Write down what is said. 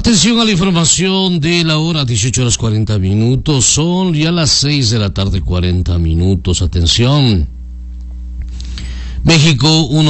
Atención a la información de la hora, 18:40. Son ya las 6 de la tarde, 40 minutos. Atención. México, uno